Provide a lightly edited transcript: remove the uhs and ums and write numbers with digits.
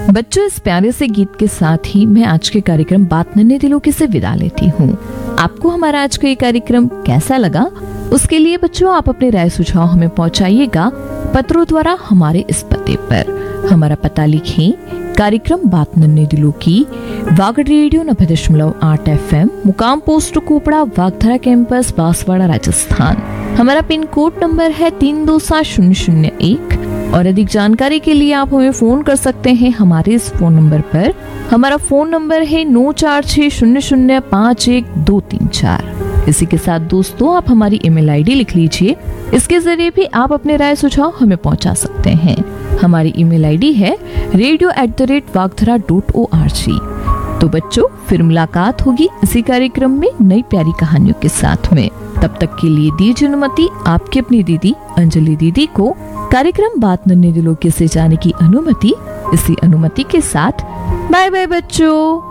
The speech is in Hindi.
बच्चों, इस प्यारे से गीत के साथ ही मैं आज के कार्यक्रम बात नन्हे दिलों की से विदा लेती हूँ। आपको हमारा आज का ये कार्यक्रम कैसा लगा, उसके लिए बच्चों आप अपने राय सुझाव हमें पहुँचाइएगा पत्रों द्वारा हमारे इस पते पर। हमारा पता लिखें, कार्यक्रम बात नन्हे दिलों की, वागड़ रेडियो 90.8 FM, मुकाम पोस्ट कोपड़ा, वागधरा कैंपस, बांसवाड़ा, राजस्थान। हमारा पिन कोड नंबर है 327001। और अधिक जानकारी के लिए आप हमें फोन कर सकते हैं हमारे इस फोन नंबर पर। हमारा फोन नंबर है 9460051234। इसी के साथ दोस्तों आप हमारी ईमेल आईडी लिख लीजिए, इसके जरिए भी आप अपने राय सुझाव हमें पहुंचा सकते हैं। हमारी ईमेल आईडी है radio@vagdhara.org। तो बच्चों, फिर मुलाकात होगी इसी कार्यक्रम में नई प्यारी कहानियों के साथ में। तब तक के लिए दीजिए अनुमति आपकी अपनी दीदी अंजलि दीदी को कार्यक्रम बात नन्हे दिलों के से जाने की अनुमति। इसी अनुमति के साथ बाय बाय बच्चों।